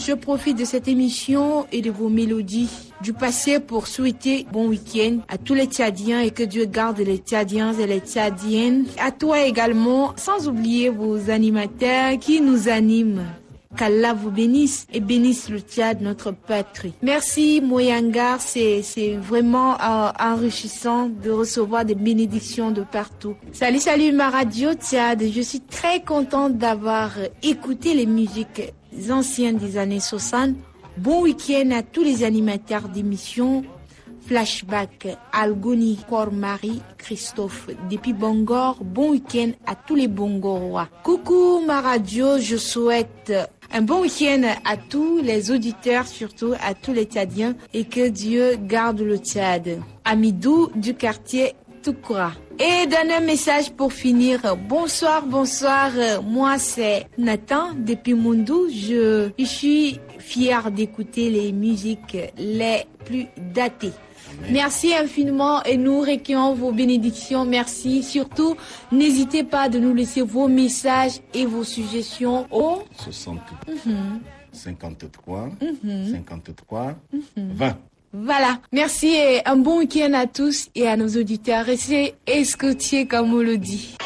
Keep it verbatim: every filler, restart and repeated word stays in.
Je profite de cette émission et de vos mélodies du passé pour souhaiter bon week-end à tous les Tchadiens et que Dieu garde les Tchadiens et les Tchadiennes. À toi également, sans oublier vos animateurs qui nous animent. Qu'Allah vous bénisse et bénisse le Tchad, notre patrie. Merci Moyangar, c'est, c'est vraiment euh, enrichissant de recevoir des bénédictions de partout. Salut, salut ma radio Tchad, je suis très contente d'avoir écouté les musiques anciennes des années soixante. Bon week-end à tous les animateurs d'émissions. Flashback, Algoni, Kor-Marie, Christophe, depuis Bangor. Bon week-end à tous les Bongorois. Coucou ma radio, je souhaite un bon week-end à tous les auditeurs, surtout à tous les Tchadiens, et que Dieu garde le Tchad. Amidou du quartier Toukoura. Et donne un message pour finir. Bonsoir, bonsoir. Moi, c'est Nathan depuis Mondou. Je, je suis fière d'écouter les musiques les plus datées. Merci infiniment et nous recueillons vos bénédictions. Merci. Surtout, n'hésitez pas de nous laisser vos messages et vos suggestions au soixante, mm-hmm. cinquante-trois, mm-hmm. cinquante-trois, mm-hmm. vingt. Voilà. Merci et un bon week-end à tous et à nos auditeurs. Restez escoutiers comme on le dit.